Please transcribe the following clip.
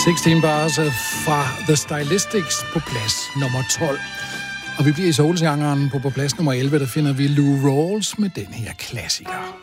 16 bars fra The Stylistics på plads nummer 12. Og vi bliver i soulsangeren på plads nummer 11, der finder vi Lou Rawls med den her klassiker.